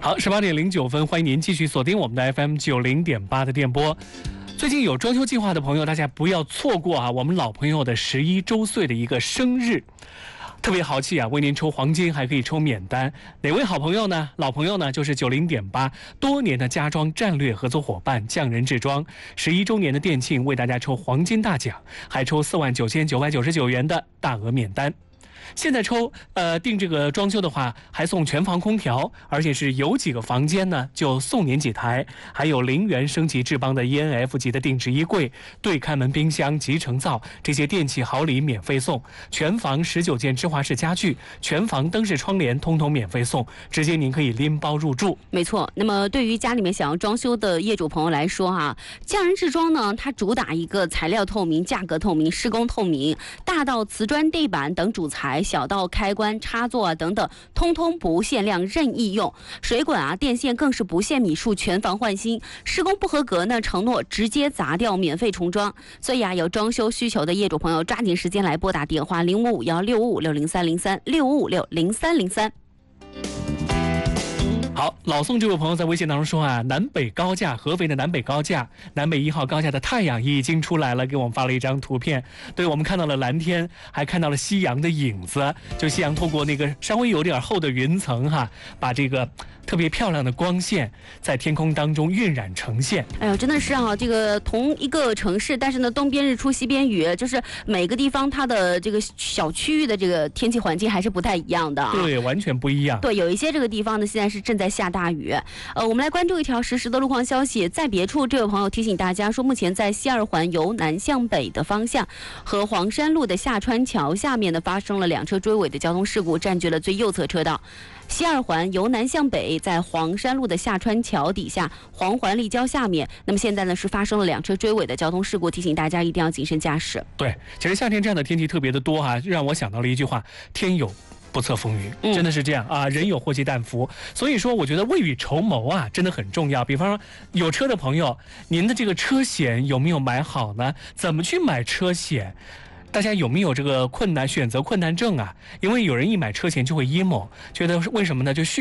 好，18:09，欢迎您继续锁定我们的 FM90.8的电波。最近有装修计划的朋友，大家不要错过啊！我们老朋友的11周岁的一个生日，特别豪气啊！为您抽黄金，还可以抽免单。哪位好朋友呢？老朋友呢，就是90.8多年的家装战略合作伙伴匠人制装11周年的店庆，为大家抽黄金大奖，还抽49999元的大额免单。现在订这个装修的话，还送全房空调，而且是有几个房间呢，就送您几台，还有0元升级智邦的 ENF 级的定制衣柜、对开门冰箱、集成灶这些电器好礼免费送，全房19件芝华士家具、全房灯饰窗帘通通免费送，直接您可以拎包入住。 没错，那么对于家里面想要装修的业主朋友来说哈，匠人制装呢，它主打一个材料透明、价格透明、施工透明，大到瓷砖地板等主材，小到开关插座啊等等，通通不限量任意用，水管啊电线更是不限米数，全房换新，施工不合格呢承诺直接砸掉免费重装。所以啊，有装修需求的业主朋友抓紧时间来拨打电话0551656303，65560303。 好，老宋这位朋友在微信当中说啊，南北高架，合肥的南北高架，南北1号高架的太阳已经出来了，给我们发了一张图片。对，我们看到了蓝天，还看到了夕阳的影子，就夕阳透过那个稍微有点厚的云层哈，把这个特别漂亮的光线在天空当中晕染呈现。 哎呦，真的是啊，这个同一个城市，但是呢，东边日出西边雨，就是每个地方它的这个小区域的这个天气环境还是不太一样的啊。 对，完全不一样。 对，有一些这个地方呢，现在是正在下大雨。我们来关注一条实时的路况消息，在别处，这位朋友提醒大家说，目前在西二环由南向北的方向和黄山路的下川桥下面呢，发生了2车追尾的交通事故，占据了最右侧车道。西二环由南向北，在黄山路的下川桥底下黄环立交下面，那么现在呢是发生了2车追尾的交通事故，提醒大家一定要谨慎驾驶。 对，其实夏天这样的天气特别的多哈，让我想到了一句话：天有不测风云，真的是这样啊！人有祸兮旦福，所以说我觉得未雨绸缪啊，真的很重要。比方说有车的朋友，您的这个车险有没有买好呢？怎么去买车险？大家有没有这个选择困难症啊？因为有人一买车险就会 emo， 觉得为什么呢？就